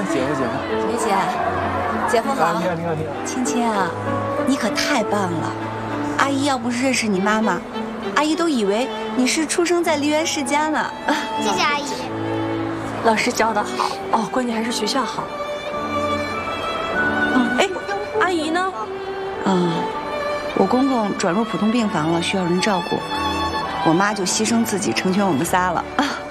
姐夫， 梅姐，姐夫好。 你好，你好，你好。 青青啊，你可太棒了！阿姨要不是认识你妈妈，阿姨都以为你是出生在梨园世家呢。 谢谢阿姨。 老师教的好哦，关键还是学校好。哎，阿姨呢？ 我公公转入普通病房了，需要人照顾。我妈就牺牲自己成全我们仨了。